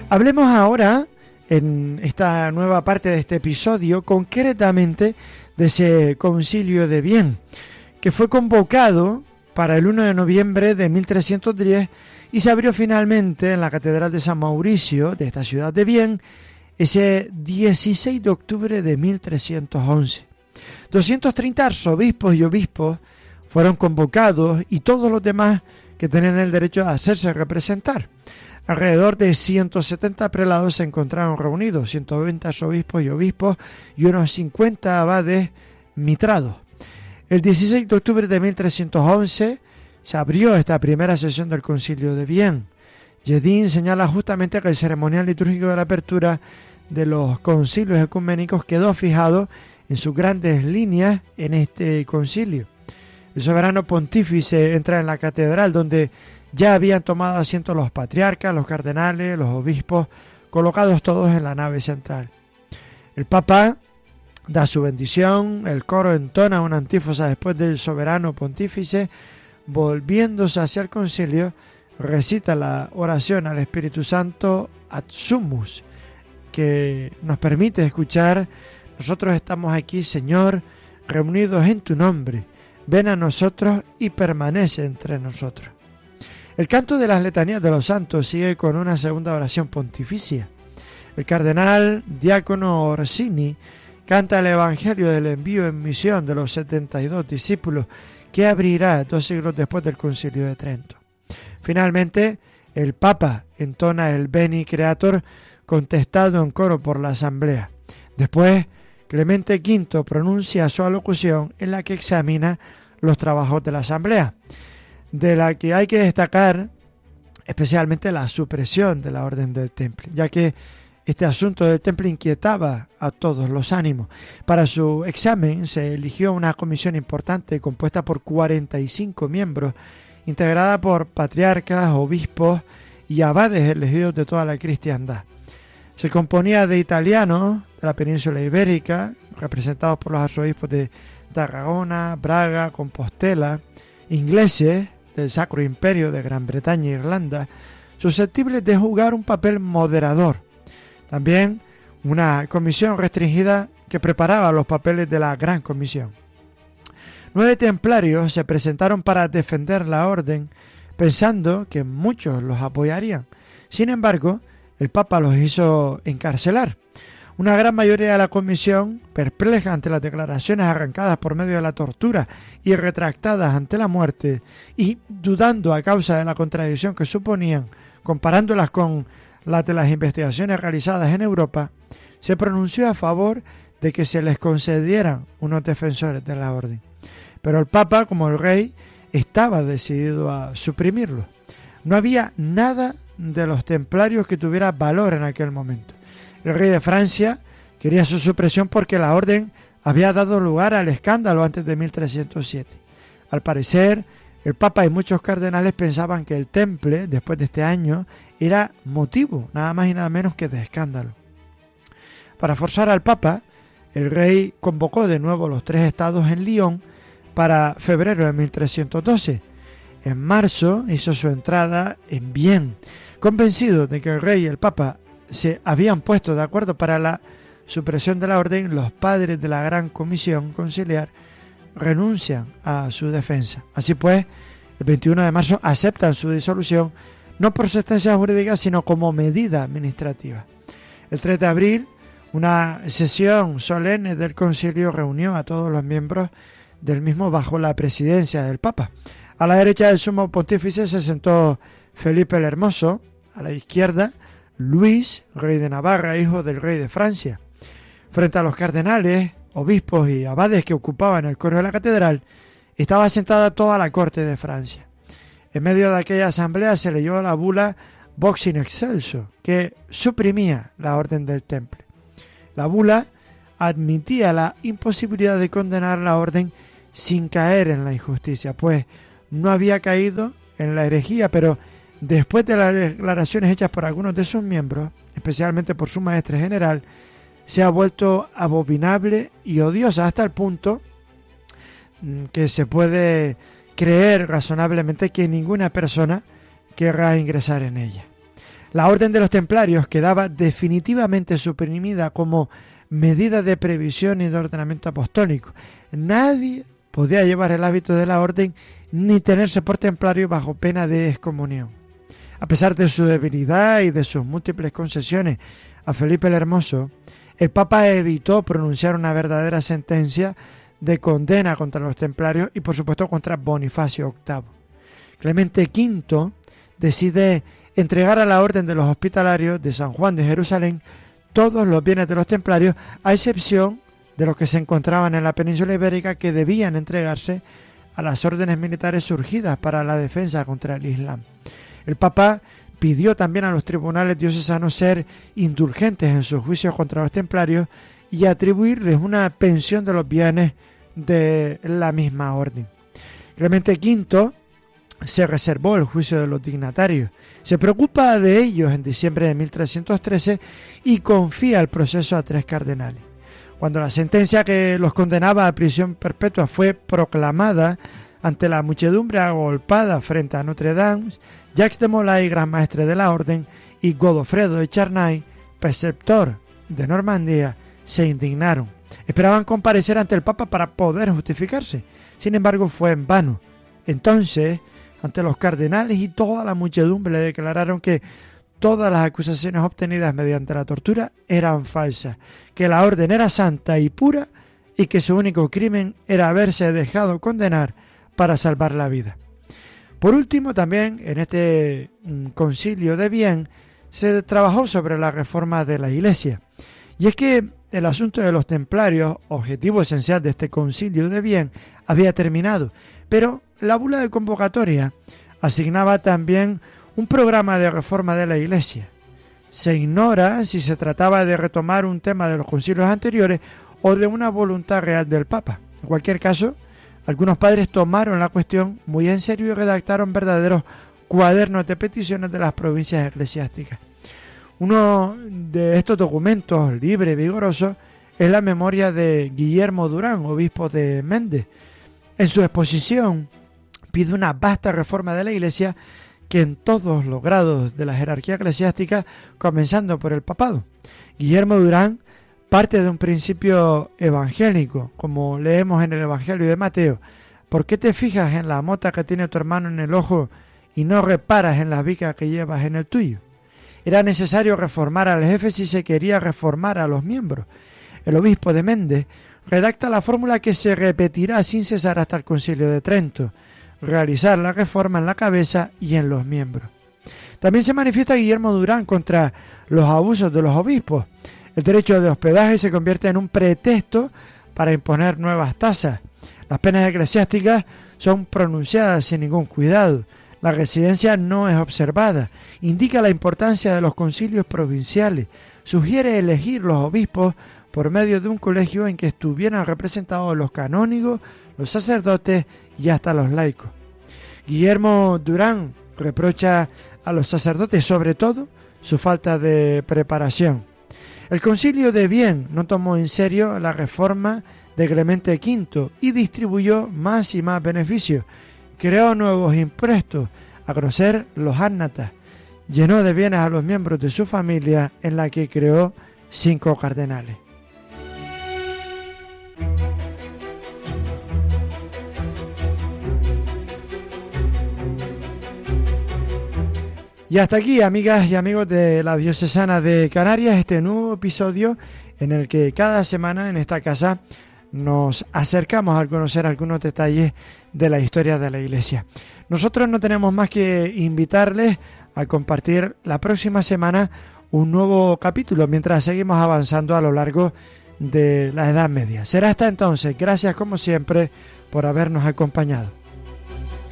Hablemos ahora, en esta nueva parte de este episodio, concretamente de ese concilio de Vienne, que fue convocado para el 1 de noviembre de 1310 y se abrió finalmente en la Catedral de San Mauricio de esta ciudad de Vienne ese 16 de octubre de 1311. 230 arzobispos y obispos fueron convocados y todos los demás que tenían el derecho a hacerse representar. Alrededor de 170 prelados se encontraron reunidos, 120 arzobispos y obispos y unos 50 abades mitrados. El 16 de octubre de 1311 se abrió esta primera sesión del Concilio de Vienne. Jedin señala justamente que el ceremonial litúrgico de la apertura de los concilios ecuménicos quedó fijado en sus grandes líneas en este concilio. El soberano pontífice entra en la catedral donde ya habían tomado asiento los patriarcas, los cardenales, los obispos, colocados todos en la nave central. El Papa da su bendición, el coro entona una antífona después del soberano pontífice, volviéndose hacia el concilio, recita la oración al Espíritu Santo ad sumus, que nos permite escuchar: nosotros estamos aquí, Señor, reunidos en tu nombre, ven a nosotros y permanece entre nosotros. El canto de las letanías de los santos sigue con una segunda oración pontificia. El cardenal diácono Orsini canta el Evangelio del envío en misión de los 72 discípulos que abrirá 2 siglos después del Concilio de Trento. Finalmente, el Papa entona el Veni Creator contestado en coro por la Asamblea. Después, Clemente V pronuncia su alocución en la que examina los trabajos de la Asamblea, de la que hay que destacar especialmente la supresión de la Orden del Temple, ya que este asunto del Temple inquietaba a todos los ánimos. Para su examen se eligió una comisión importante compuesta por 45 miembros, integrada por patriarcas, obispos y abades elegidos de toda la cristiandad. Se componía de italianos de la península ibérica, representados por los arzobispos de Tarragona, Braga, Compostela, ingleses del Sacro Imperio de Gran Bretaña e Irlanda, susceptibles de jugar un papel moderador. También una comisión restringida que preparaba los papeles de la Gran Comisión. 9 templarios se presentaron para defender la orden, pensando que muchos los apoyarían. Sin embargo, el Papa los hizo encarcelar. Una gran mayoría de la comisión, perpleja ante las declaraciones arrancadas por medio de la tortura y retractadas ante la muerte, y dudando a causa de la contradicción que suponían, comparándolas con las de las investigaciones realizadas en Europa, se pronunció a favor de que se les concedieran unos defensores de la orden. Pero el Papa, como el rey, estaba decidido a suprimirlos. No había nada de los templarios que tuviera valor en aquel momento. El rey de Francia quería su supresión porque la orden había dado lugar al escándalo antes de 1307. Al parecer, el Papa y muchos cardenales pensaban que el Temple, después de este año, era motivo nada más y nada menos que de escándalo. Para forzar al Papa, el rey convocó de nuevo los 3 estados en Lyon para febrero de 1312. En marzo hizo su entrada en Vienne. Convencidos de que el rey y el Papa se habían puesto de acuerdo para la supresión de la orden, los padres de la Gran Comisión Conciliar renuncian a su defensa. Así pues, el 21 de marzo aceptan su disolución, no por sentencia jurídica, sino como medida administrativa. El 3 de abril, una sesión solemne del concilio reunió a todos los miembros del mismo bajo la presidencia del Papa. A la derecha del sumo pontífice se sentó Felipe el Hermoso, a la izquierda Luis, rey de Navarra, hijo del rey de Francia. Frente a los cardenales, obispos y abades que ocupaban el coro de la catedral, estaba sentada toda la corte de Francia. En medio de aquella asamblea se leyó la bula Vox in excelso, que suprimía la orden del Temple. La bula admitía la imposibilidad de condenar la orden sin caer en la injusticia, pues no había caído en la herejía, pero después de las declaraciones hechas por algunos de sus miembros, especialmente por su maestre general, se ha vuelto abominable y odiosa hasta el punto que se puede creer razonablemente que ninguna persona querrá ingresar en ella. La orden de los templarios quedaba definitivamente suprimida como medida de previsión y de ordenamiento apostólico. Nadie podía llevar el hábito de la orden ni tenerse por templario bajo pena de excomunión. A pesar de su debilidad y de sus múltiples concesiones a Felipe el Hermoso, el Papa evitó pronunciar una verdadera sentencia de condena contra los templarios y por supuesto contra Bonifacio VIII. Clemente V decide entregar a la orden de los hospitalarios de San Juan de Jerusalén todos los bienes de los templarios, a excepción de los que se encontraban en la península ibérica, que debían entregarse a las órdenes militares surgidas para la defensa contra el Islam. El Papa pidió también a los tribunales diocesanos ser indulgentes en sus juicios contra los templarios y atribuirles una pensión de los bienes de la misma orden. Clemente V se reservó el juicio de los dignatarios, se preocupa de ellos en diciembre de 1313 y confía el proceso a 3 cardenales. Cuando la sentencia que los condenaba a prisión perpetua fue proclamada ante la muchedumbre agolpada frente a Notre Dame, Jacques de Molay, gran maestre de la orden, y Godofredo de Charnay, preceptor de Normandía, se indignaron. Esperaban comparecer ante el Papa para poder justificarse. Sin embargo, fue en vano. Entonces, ante los cardenales y toda la muchedumbre, le declararon que todas las acusaciones obtenidas mediante la tortura eran falsas, que la orden era santa y pura y que su único crimen era haberse dejado condenar para salvar la vida. Por último, también en este concilio de Vienne se trabajó sobre la reforma de la Iglesia. Y es que el asunto de los templarios, objetivo esencial de este concilio de Vienne, había terminado, pero la bula de convocatoria asignaba también un programa de reforma de la Iglesia. Se ignora si se trataba de retomar un tema de los concilios anteriores o de una voluntad real del Papa. En cualquier caso, algunos padres tomaron la cuestión muy en serio y redactaron verdaderos cuadernos de peticiones de las provincias eclesiásticas. Uno de estos documentos, libre y vigoroso, es la memoria de Guillermo Durán, obispo de Méndez. En su exposición pide una vasta reforma de la Iglesia que en todos los grados de la jerarquía eclesiástica, comenzando por el papado. Guillermo Durán parte de un principio evangélico, como leemos en el Evangelio de Mateo. ¿Por qué te fijas en la mota que tiene tu hermano en el ojo y no reparas en la viga que llevas en el tuyo? Era necesario reformar al jefe si se quería reformar a los miembros. El obispo de Méndez redacta la fórmula que se repetirá sin cesar hasta el Concilio de Trento: realizar la reforma en la cabeza y en los miembros. También se manifiesta Guillermo Durán contra los abusos de los obispos. El derecho de hospedaje se convierte en un pretexto para imponer nuevas tasas. Las penas eclesiásticas son pronunciadas sin ningún cuidado. La residencia no es observada. Indica la importancia de los concilios provinciales. Sugiere elegir los obispos por medio de un colegio en que estuvieran representados los canónigos, los sacerdotes y hasta los laicos. Guillermo Durán reprocha a los sacerdotes sobre todo su falta de preparación. El concilio de Vienne no tomó en serio la reforma de Clemente V y distribuyó más y más beneficios. Creó nuevos impuestos, a conocer los annatas. Llenó de bienes a los miembros de su familia, en la que creó 5 cardenales. Y hasta aquí, amigas y amigos de la Diocesana de Canarias, este nuevo episodio en el que cada semana en esta casa nos acercamos a conocer algunos detalles de la historia de la Iglesia. Nosotros no tenemos más que invitarles a compartir la próxima semana un nuevo capítulo mientras seguimos avanzando a lo largo de la Edad Media. Será hasta entonces. Gracias como siempre por habernos acompañado.